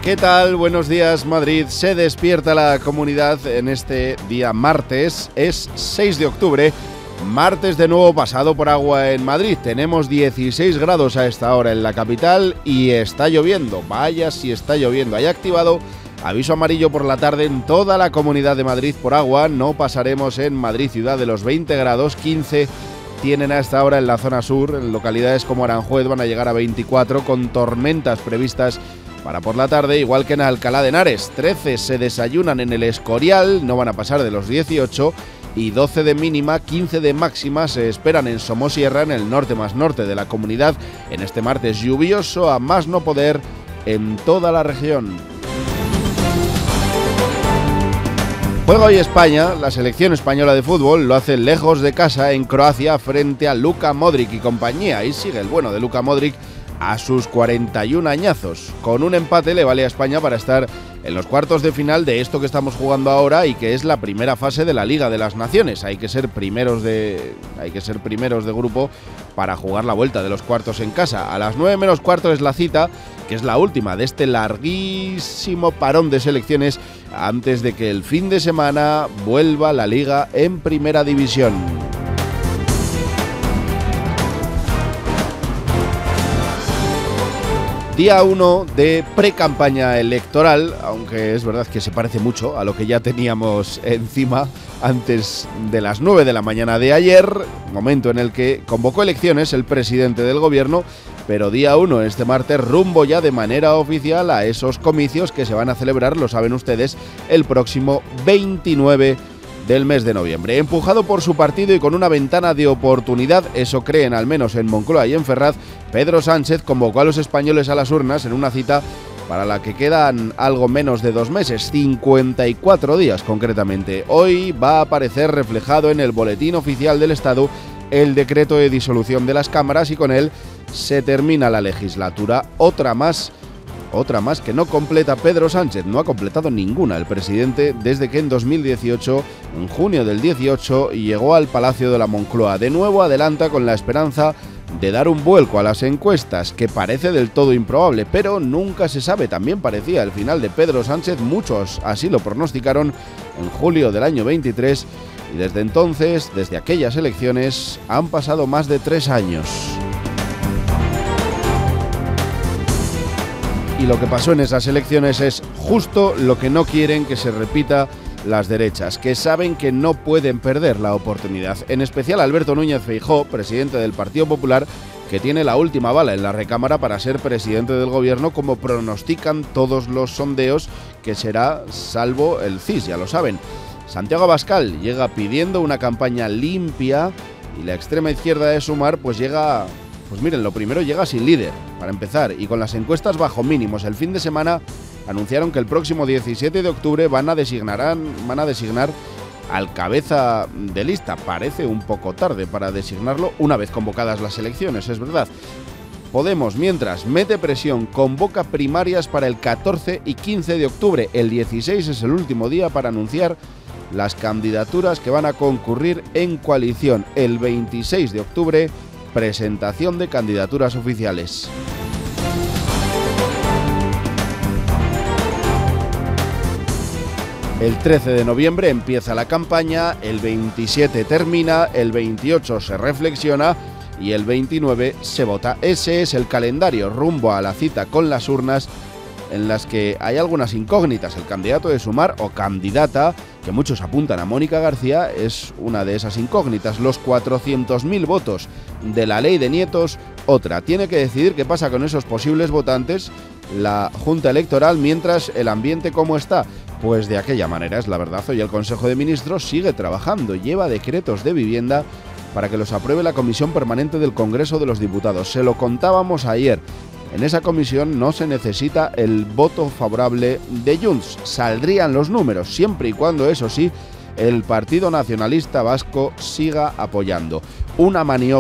¿Qué tal? Buenos días, Madrid. Se despierta la comunidad en este día martes. Es 6 de octubre. Martes de nuevo pasado por agua en Madrid. Tenemos 16 grados a esta hora en la capital y está lloviendo. Vaya si está lloviendo. Hay activado aviso amarillo por la tarde en toda la Comunidad de Madrid por agua. No pasaremos en Madrid ciudad de los 20 grados. 15 tienen a esta hora en la zona sur. En localidades como Aranjuez van a llegar a 24 con tormentas previstas para por la tarde, igual que en Alcalá de Henares. 13 se desayunan en el Escorial, no van a pasar de los 18, y 12 de mínima, 15 de máxima se esperan en Somosierra, en el norte más norte de la comunidad, en este martes lluvioso a más no poder en toda la región. Juega hoy España, la selección española de fútbol lo hace lejos de casa en Croacia frente a Luka Modric y compañía. Ahí sigue el bueno de Luka Modric a sus 41 añazos. Con un empate le vale a España para estar en los cuartos de final de esto que estamos jugando ahora y que es la primera fase de la Liga de las Naciones. Hay que ser primeros de grupo para jugar la vuelta de los cuartos en casa. A las 9 menos cuarto es la cita, que es la última de este larguísimo parón de selecciones antes de que el fin de semana vuelva la Liga en Primera División. Día 1 de pre-campaña electoral, aunque es verdad que se parece mucho a lo que ya teníamos encima antes de las 9 de la mañana de ayer, momento en el que convocó elecciones el presidente del gobierno, pero día 1, este martes, rumbo ya de manera oficial a esos comicios que se van a celebrar, lo saben ustedes, el próximo 29 del mes de noviembre. Empujado por su partido y con una ventana de oportunidad, eso creen al menos en Moncloa y en Ferraz, Pedro Sánchez convocó a los españoles a las urnas en una cita para la que quedan algo menos de 2 meses, 54 días concretamente. Hoy va a aparecer reflejado en el Boletín Oficial del Estado el decreto de disolución de las cámaras y con él se termina la legislatura. Otra más que no completa Pedro Sánchez. No ha completado ninguna el presidente desde que en 2018, en junio del 18, llegó al Palacio de la Moncloa. De nuevo adelanta con la esperanza de dar un vuelco a las encuestas, que parece del todo improbable, pero nunca se sabe. También parecía el final de Pedro Sánchez, muchos así lo pronosticaron en julio del año 23, y desde entonces, desde aquellas elecciones, han pasado más de 3 años. Y lo que pasó en esas elecciones es justo lo que no quieren que se repita las derechas, que saben que no pueden perder la oportunidad. En especial Alberto Núñez Feijóo, presidente del Partido Popular, que tiene la última bala en la recámara para ser presidente del gobierno, como pronostican todos los sondeos que será, salvo el CIS, ya lo saben. Santiago Abascal llega pidiendo una campaña limpia y la extrema izquierda de Sumar pues llega... Pues miren, lo primero llega sin líder, para empezar, y con las encuestas bajo mínimos. El fin de semana anunciaron que el próximo 17 de octubre van a designar al cabeza de lista. Parece un poco tarde para designarlo una vez convocadas las elecciones, es verdad. Podemos, mientras, mete presión, convoca primarias para el 14 y 15 de octubre. El 16 es el último día para anunciar las candidaturas que van a concurrir en coalición. El 26 de octubre... presentación de candidaturas oficiales. El 13 de noviembre empieza la campaña, el 27 termina, el 28 se reflexiona y el 29 se vota. Ese es el calendario rumbo a la cita con las urnas, en las que hay algunas incógnitas. El candidato de Sumar o candidata, que muchos apuntan a Mónica García, es una de esas incógnitas. Los 400.000 votos de la ley de nietos, otra. Tiene que decidir qué pasa con esos posibles votantes la Junta Electoral, mientras el ambiente ¿cómo está? Pues de aquella manera es la verdad. Hoy el Consejo de Ministros sigue trabajando, lleva decretos de vivienda para que los apruebe la Comisión Permanente del Congreso de los Diputados. Se lo contábamos ayer. En esa comisión no se necesita el voto favorable de Junts. Saldrían los números, siempre y cuando, eso sí, el Partido Nacionalista Vasco siga apoyando. Una maniobra